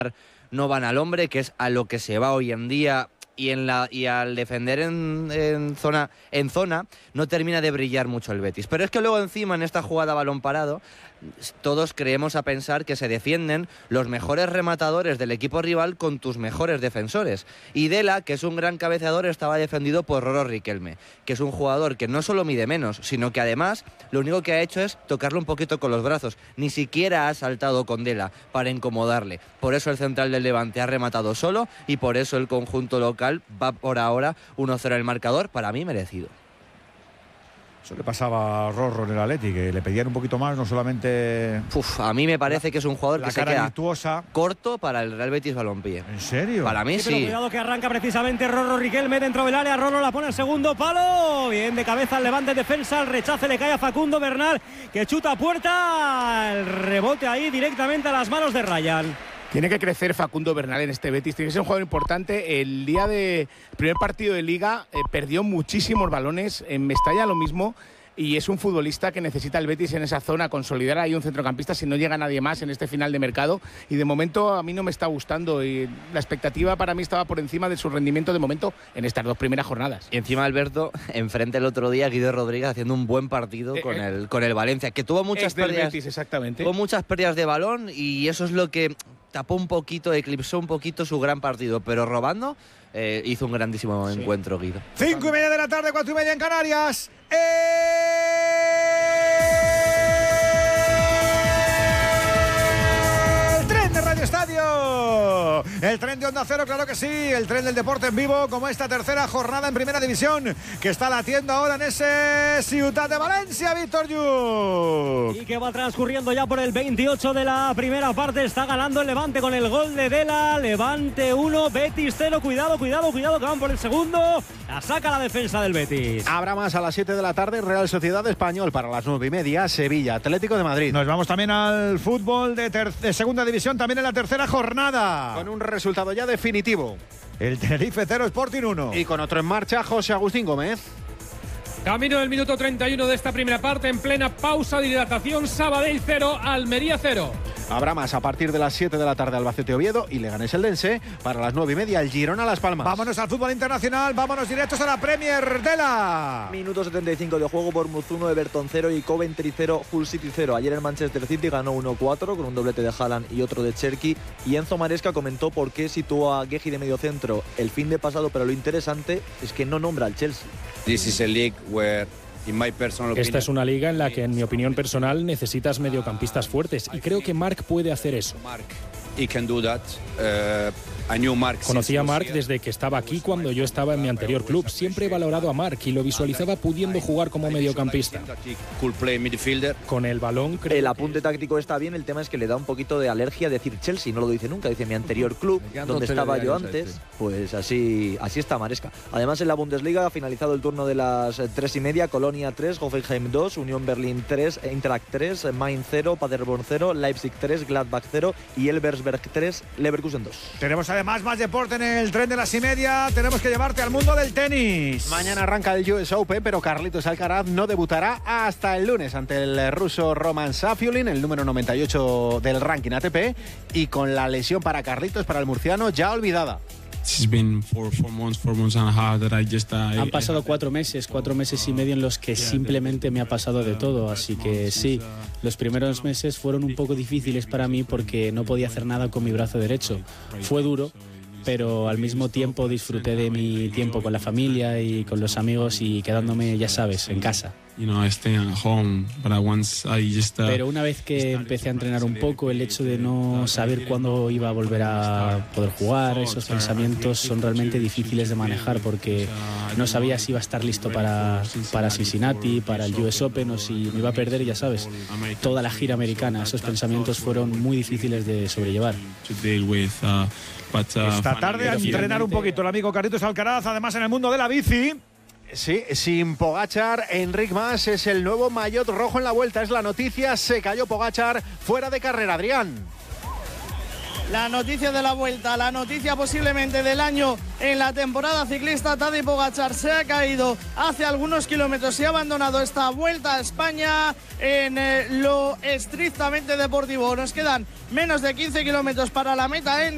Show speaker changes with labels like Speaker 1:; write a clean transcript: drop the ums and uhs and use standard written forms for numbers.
Speaker 1: no van al hombre, que es a lo que se va hoy en día, y al defender en zona no termina de brillar mucho el Betis. Pero es que luego encima en esta jugada balón parado todos creemos a pensar que se defienden los mejores rematadores del equipo rival con tus mejores defensores. Y Dela, que es un gran cabeceador, estaba defendido por Roro Riquelme, que es un jugador que no solo mide menos, sino que además lo único que ha hecho es tocarlo un poquito con los brazos. Ni siquiera ha saltado con Dela para incomodarle. Por eso el central del Levante ha rematado solo y por eso el conjunto local va por ahora 1-0 el marcador, para mí merecido.
Speaker 2: Eso le pasaba a Rorro en el Atleti, que le pedían un poquito más, no solamente...
Speaker 1: A mí me parece que es un jugador que se queda
Speaker 2: virtuosa.
Speaker 1: Corto para el Real Betis Balompié.
Speaker 2: ¿En serio?
Speaker 1: Para mí sí.
Speaker 3: Pero cuidado que arranca precisamente Roro Riquelme dentro del área. Roro la pone en segundo palo. Bien de cabeza el Levante, defensa. El rechace le cae a Facundo Bernal, que chuta a puerta. El rebote ahí directamente a las manos de Ryan.
Speaker 4: Tiene que crecer Facundo Bernal en este Betis, tiene que ser un jugador importante. El día del primer partido de Liga perdió muchísimos balones, en Mestalla lo mismo, y es un futbolista que necesita el Betis en esa zona, consolidar ahí un centrocampista si no llega nadie más en este final de mercado, y de momento a mí no me está gustando, y la expectativa para mí estaba por encima de su rendimiento de momento en estas dos primeras jornadas.
Speaker 1: Y encima Alberto, enfrente el otro día Guido Rodríguez haciendo un buen partido con el Valencia, que tuvo muchas pérdidas,
Speaker 4: Betis, exactamente.
Speaker 1: Tuvo muchas pérdidas de balón, y eso es lo que tapó un poquito, eclipsó un poquito su gran partido, pero robando hizo un grandísimo encuentro Guido.
Speaker 2: 5:30 de la tarde, 4:30 en Canarias. El tren de Radio Estadio, el tren de Onda Cero, claro que sí, el tren del deporte en vivo, como esta tercera jornada en Primera División, que está latiendo ahora en ese Ciutat de Valencia, Víctor Lluch.
Speaker 3: Y que va transcurriendo ya por el 28 de la primera parte, está ganando el Levante con el gol de Dela. Levante 1, Betis 0, cuidado, que van por el segundo, la saca la defensa del Betis.
Speaker 5: Habrá más a las 7 de la tarde, Real Sociedad Español, para las 9:30, Sevilla, Atlético de Madrid.
Speaker 2: Nos vamos también al fútbol de Segunda División, también en la tercera jornada.
Speaker 5: Con un resultado ya definitivo.
Speaker 2: El Tenerife 0, Sporting 1.
Speaker 5: Y con otro en marcha, José Agustín Gómez.
Speaker 6: Camino del minuto 31 de esta primera parte, en plena pausa de hidratación, Sabadell 0, Almería 0.
Speaker 5: Habrá más a partir de las 7 de la tarde, Albacete Oviedo y Leganés Eldense. Para las 9:30, el Girona Las Palmas.
Speaker 2: Vámonos al fútbol internacional, vámonos directos a la Premier de la...
Speaker 7: Minuto 75 de juego, Bournemouth 1, Everton 0 y Coventry 0, Hull City 0. Ayer el Manchester City ganó 1-4 con un doblete de Haaland y otro de Cherki. Y Enzo Maresca comentó por qué situó a Guehi de mediocentro el fin de pasado, pero lo interesante es que no nombra al Chelsea.
Speaker 8: This is a league where...
Speaker 9: Esta es una liga en la que, en mi opinión personal, necesitas mediocampistas fuertes y creo que Marc puede hacer eso. Conocí a Marc desde que estaba aquí cuando yo estaba en mi anterior club. Siempre he valorado a Marc y lo visualizaba pudiendo jugar como mediocampista. Con el balón creo
Speaker 7: el apunte táctico está bien, el tema es que le da un poquito de alergia decir Chelsea, no lo dice nunca, dice mi anterior club, donde estaba yo antes, pues así está Maresca. Además en la Bundesliga ha finalizado el turno de las 3:30, Colonia 3, Hoffenheim 2, Unión Berlín 3, Eintracht 3, Mainz 0, Paderborn 0, Leipzig 3, Gladbach 0 y Elversberg 3, Leverkusen 2.
Speaker 2: Tenemos además más deporte en el tren de las 1:30. Tenemos que llevarte al mundo del tenis.
Speaker 5: Mañana arranca el US Open, pero Carlitos Alcaraz no debutará hasta el lunes ante el ruso Roman Safiulin, el número 98 del ranking ATP, y con la lesión para Carlitos, para el murciano, ya olvidada.
Speaker 10: Han pasado 4 meses y medio en los que simplemente me ha pasado de todo, así que sí, los primeros meses fueron un poco difíciles para mí porque no podía hacer nada con mi brazo derecho. Fue duro, pero al mismo tiempo disfruté de mi tiempo con la familia y con los amigos y quedándome, ya sabes, en casa. Pero una vez que empecé a entrenar un poco, el hecho de no saber cuándo iba a volver a poder jugar, esos pensamientos son realmente difíciles de manejar porque no sabía si iba a estar listo para Cincinnati, para el US Open o si me iba a perder, ya sabes, toda la gira americana. Esos pensamientos fueron muy difíciles de sobrellevar.
Speaker 2: Esta tarde a entrenar un poquito el amigo Carlitos Alcaraz, además en el mundo de la bici.
Speaker 5: Sí, sin Pogačar, Enric Mas es el nuevo maillot rojo en la Vuelta. Es la noticia, se cayó Pogačar fuera de carrera, Adrián.
Speaker 11: La noticia de la Vuelta, la noticia posiblemente del año en la temporada ciclista. Tadej Pogačar se ha caído hace algunos kilómetros y ha abandonado esta Vuelta a España en lo estrictamente deportivo. Nos quedan menos de 15 kilómetros para la meta en